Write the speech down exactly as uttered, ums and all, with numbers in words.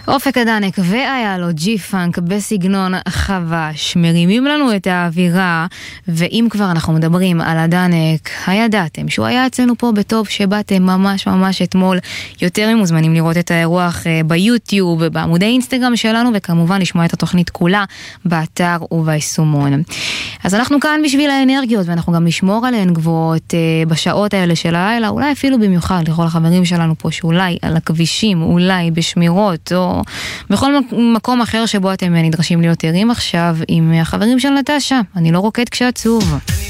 אופק הדנק והיה לו ג'י פאנק בסגנון חבש מרימים לנו את האווירה. ואם כבר אנחנו מדברים על הדנק, הידעתם שהוא היה אצלנו פה בטוב שבאתם ממש ממש אתמול. יותר ממוזמנים לראות את האירוח ביוטיוב, בעמודי אינסטגרם שלנו, וכמובן לשמוע את התוכנית כולה באתר וביישומון. אז אנחנו כאן בשביל האנרגיות, ואנחנו גם נשמור עליהן גבוהות בשעות האלה של הלילה, אולי אפילו במיוחד לכל החברים שלנו פה שאולי על הכבישים, אולי בשמירות או בכל מקום אחר שבו אתם נדרשים להיות ערים עכשיו עם החברים של נטשה. אני לא רוקד כשעצוב.